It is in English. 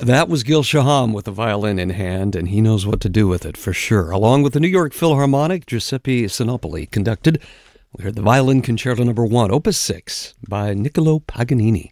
That was Gil Shaham with the violin in hand, and he knows what to do with it for sure. Along with the New York Philharmonic, Giuseppe Sinopoli conducted. We heard the Violin Concerto No. 1, Opus 6, by Niccolo Paganini.